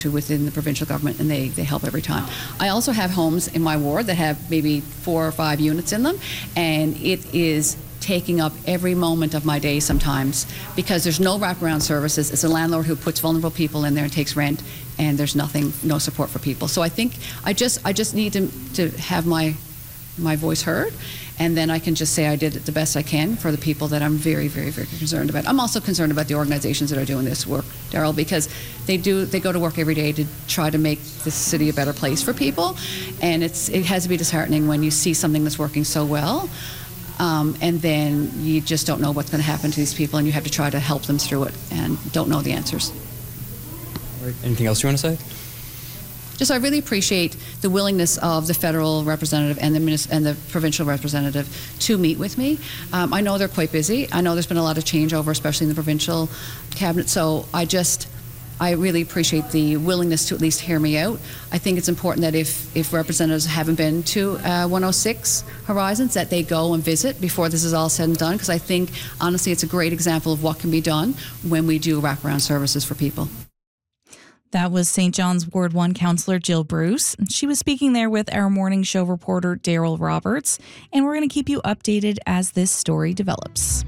within the provincial government, and they help every time. I also have homes in my ward that have maybe 4 or 5 units in them, and it is taking up every moment of my day sometimes because there's no wraparound services. It's a landlord who puts vulnerable people in there and takes rent, and there's no support for people. So I think I just need to have my voice heard, and then I can just say I did it the best I can for the people that I'm very, very, very concerned about. I'm also concerned about the organizations that are doing this work, Daryl, because they go to work every day to try to make this city a better place for people, and it has to be disheartening when you see something that's working so well, and then you just don't know what's going to happen to these people, and you have to try to help them through it and don't know the answers. All right. Anything else you want to say? I really appreciate the willingness of the federal representative and the provincial representative to meet with me. I know they're quite busy. I know there's been a lot of changeover, especially in the provincial cabinet. So I really appreciate the willingness to at least hear me out. I think it's important that if representatives haven't been to 106 Horizons, that they go and visit before this is all said and done, because I think, honestly, it's a great example of what can be done when we do wraparound services for people. That was St. John's Ward 1 Councillor Jill Bruce. She was speaking there with our morning show reporter Daryl Roberts, and we're going to keep you updated as this story develops.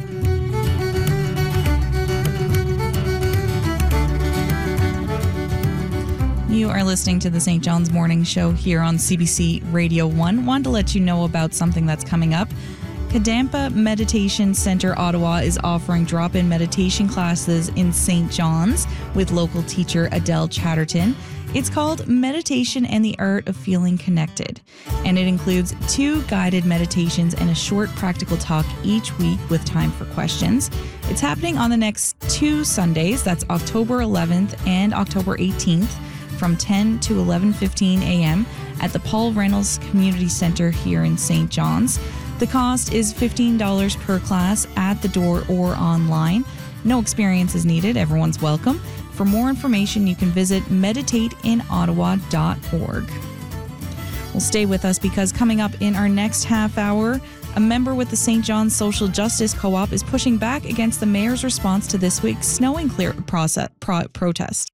You are listening to the St. John's Morning Show here on CBC Radio 1. Wanted to let you know about something that's coming up. Kadampa Meditation Center Ottawa is offering drop-in meditation classes in St. John's with local teacher Adele Chatterton. It's called Meditation and the Art of Feeling Connected, and it includes 2 guided meditations and a short practical talk each week with time for questions. It's happening on the next 2 Sundays, that's October 11th and October 18th, from 10 to 11:15 a.m. at the Paul Reynolds Community Center here in St. John's. The cost is $15 per class at the door or online. No experience is needed. Everyone's welcome. For more information, you can visit meditateinottawa.org. Well, stay with us because coming up in our next half hour, a member with the St. John's Social Justice Co-op is pushing back against the mayor's response to this week's snow and clear protest.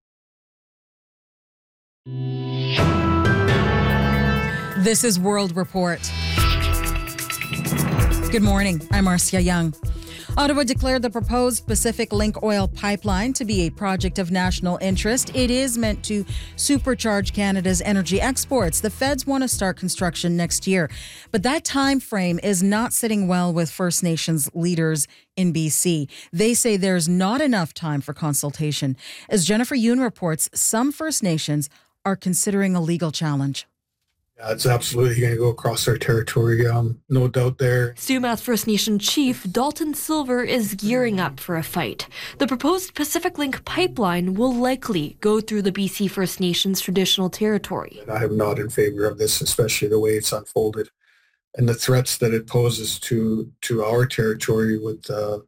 This is World Report. Good morning. I'm Marcia Young. Ottawa declared the proposed Pacific Link oil pipeline to be a project of national interest. It is meant to supercharge Canada's energy exports. The feds want to start construction next year, but that time frame is not sitting well with First Nations leaders in BC. They say there's not enough time for consultation. As Jennifer Yoon reports, some First Nations are considering a legal challenge. Yeah, it's absolutely going to go across our territory, no doubt there. Sumac First Nation Chief Dalton Silver is gearing up for a fight. The proposed Pacific Link pipeline will likely go through the BC First Nations traditional territory. I am not in favor of this, especially the way it's unfolded and the threats that it poses to our territory with the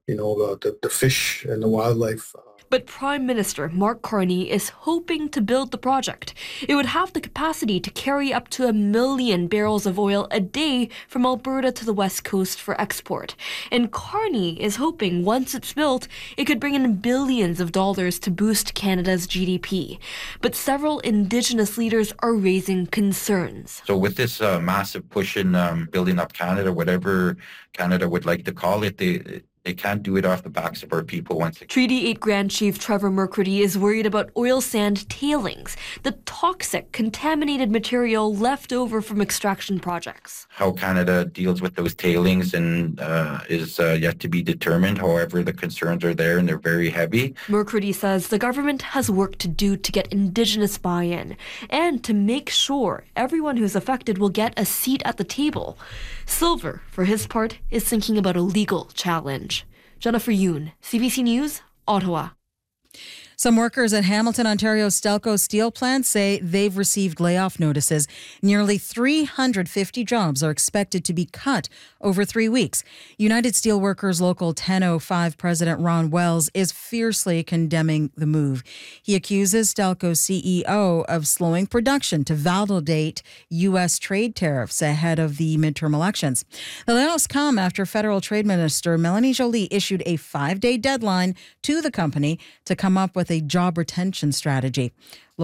fish and the wildlife. But Prime Minister Mark Carney is hoping to build the project. It would have the capacity to carry up to 1 million barrels of oil a day from Alberta to the West Coast for export. And Carney is hoping once it's built, it could bring in billions of dollars to boost Canada's GDP. But several Indigenous leaders are raising concerns. So with this massive push in building up Canada, whatever Canada would like to call it, they can't do it off the backs of our people once again. Treaty 8 Grand Chief Trevor McCurdy is worried about oil sand tailings, the toxic, contaminated material left over from extraction projects. How Canada deals with those tailings and is yet to be determined. However, the concerns are there and they're very heavy. McCurdy says the government has work to do to get Indigenous buy-in and to make sure everyone who's affected will get a seat at the table. Silver, for his part, is thinking about a legal challenge. Jennifer Yoon, CBC News, Ottawa. Some workers at Hamilton, Ontario Stelco steel plant say they've received layoff notices. Nearly 350 jobs are expected to be cut over 3 weeks. United Steelworkers Local 1005 President Ron Wells is fiercely condemning the move. He accuses Stelco CEO of slowing production to validate U.S. trade tariffs ahead of the midterm elections. The layoffs come after Federal Trade Minister Melanie Joly issued a 5-day deadline to the company to come up with a job retention strategy.